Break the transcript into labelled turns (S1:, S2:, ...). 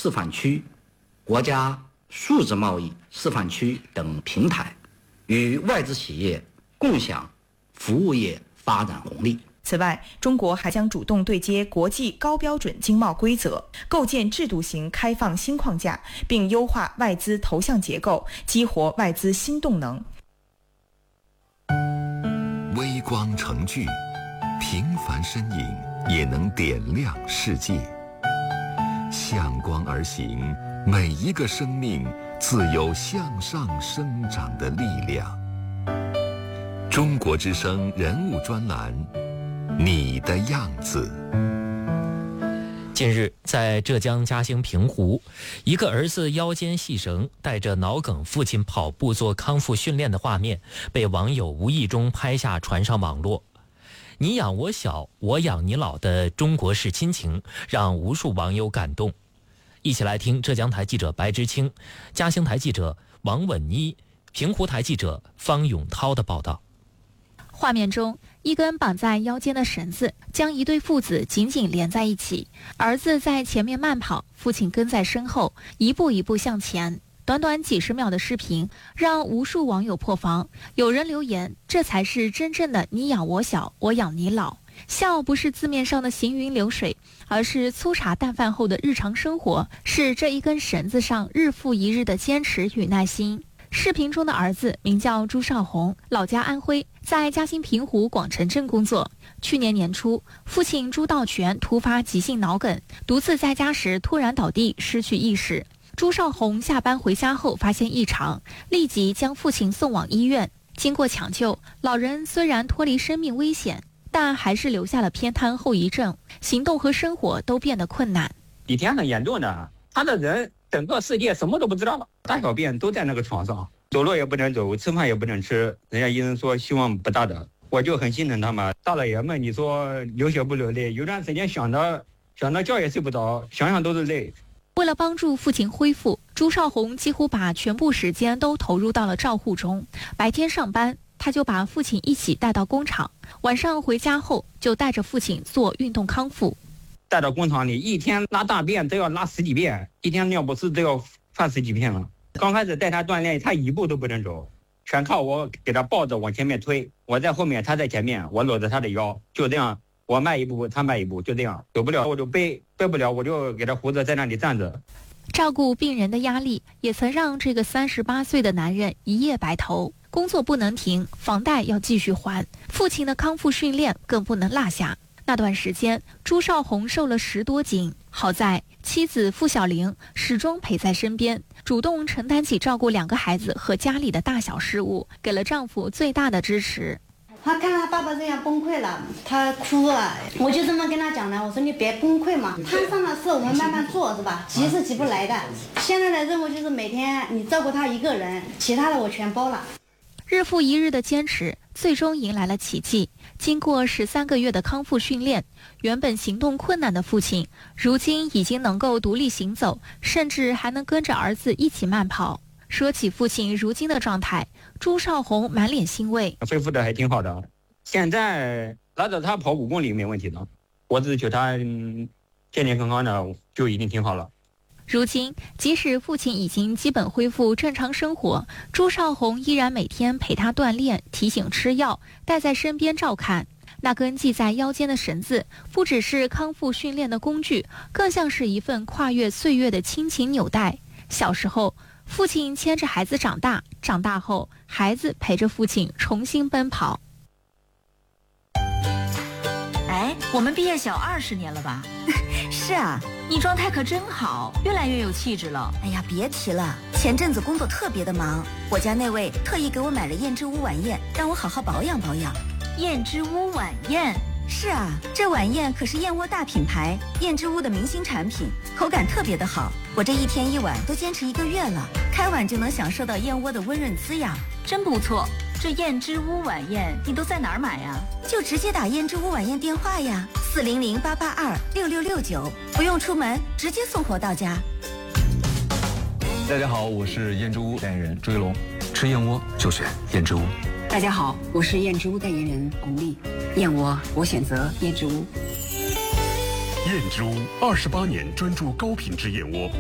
S1: 示范区、国家数字贸易示范区等平台，与外资企业共享服务业发展红利。
S2: 此外，中国还将主动对接国际高标准经贸规则，构建制度型开放新框架，并优化外资投向结构，激活外资新动能。
S3: 微光成炬，平凡身影也能点亮世界。向光而行，每一个生命自有向上生长的力量。中国之声人物专栏，你的样子。
S4: 近日，在浙江嘉兴平湖，一个儿子腰间系绳，带着脑梗父亲跑步做康复训练的画面，被网友无意中拍下传上网络。你养我小，我养你老的中国式亲情，让无数网友感动。一起来听浙江台记者白之清、嘉兴台记者王稳妮、平湖台记者方永涛的报道。
S5: 画面中，一根绑在腰间的绳子将一对父子紧紧连在一起，儿子在前面慢跑，父亲跟在身后，一步一步向前。短短几十秒的视频让无数网友破防，有人留言，这才是真正的你养我小，我养你老。笑不是字面上的行云流水，而是粗茶淡饭后的日常生活，是这一根绳子上日复一日的坚持与耐心。视频中的儿子名叫朱少红，老家安徽，在嘉兴平湖广城镇工作。去年年初，父亲朱道全突发急性脑梗，独自在家时突然倒地，失去意识。朱少红下班回家后发现异常，立即将父亲送往医院。经过抢救，老人虽然脱离生命危险，但还是留下了偏瘫后遗症，行动和生活都变得困难。
S6: 以前很严重的，他的人整个世界什么都不知道了，大小便都在那个床上，走路也不能走，吃饭也不能吃，人家医生说希望不大的。我就很心疼他们，大老爷们，你说流血不流泪？有段时间想着觉也睡不着，想想都是泪。
S5: 为了帮助父亲恢复，朱少红几乎把全部时间都投入到了照护中。白天上班，他就把父亲一起带到工厂，晚上回家后就带着父亲做运动康复。
S6: 带到工厂里，一天拉大便都要拉10几遍，一天尿不湿都要犯10几遍了。刚开始带他锻炼，他一步都不能走，全靠我给他抱着往前面推，我在后面，他在前面，我搂着他的腰，就这样，我迈一步，他迈一步，就这样，走不了我就背不了，我就给他扶着在那里站着。
S5: 照顾病人的压力也曾让这个38岁的男人一夜白头，工作不能停，房贷要继续还，父亲的康复训练更不能落下。那段时间，朱少红瘦了10多斤，好在妻子付小玲始终陪在身边，主动承担起照顾2个孩子和家里的大小事务，给了丈夫最大的支持。
S7: 他看他爸爸这样崩溃了，他哭了，我就这么跟他讲的，我说你别崩溃嘛，摊上的事我们慢慢做，是吧？急是急不来的。现在的任务就是每天你照顾他一个人，其他的我全包了。
S5: 日复一日的坚持，最终迎来了奇迹。经过13个月的康复训练，原本行动困难的父亲，如今已经能够独立行走，甚至还能跟着儿子一起慢跑。说起父亲如今的状态，朱少红满脸欣慰，
S6: 恢复的还挺好的。现在拉着他跑5公里没问题的，我只求他健健康康的就已经挺好了。
S5: 如今，即使父亲已经基本恢复正常生活，朱少红依然每天陪他锻炼，提醒吃药，带在身边照看。那根系在腰间的绳子，不只是康复训练的工具，更像是一份跨越岁月的亲情纽带。小时候，父亲牵着孩子长大，长大后，孩子陪着父亲重新奔跑。
S8: 哎，我们毕业小20年了吧？
S9: 是啊，
S8: 你状态可真好，越来越有气质了。
S9: 哎呀，别提了，前阵子工作特别的忙，我家那位特意给我买了燕之屋晚宴，让我好好保养保养。
S8: 燕之屋晚宴？
S9: 是啊，这晚宴可是燕窝大品牌燕之屋的明星产品，口感特别的好。我这一天1碗都坚持1个月了，开碗就能享受到燕窝的温润滋养，
S8: 真不错。这燕之屋晚宴你都在哪儿买呀？
S9: 就直接打燕之屋晚宴电话呀，400-882-6669，不用出门，直接送货到家。
S10: 大家好，我是燕之屋代言人朱一龙，吃燕窝就选燕之屋。
S11: 大家好，我是燕之屋代言人巩俐，燕窝我选择燕之屋。
S12: 燕之屋28年专注高品质燕窝。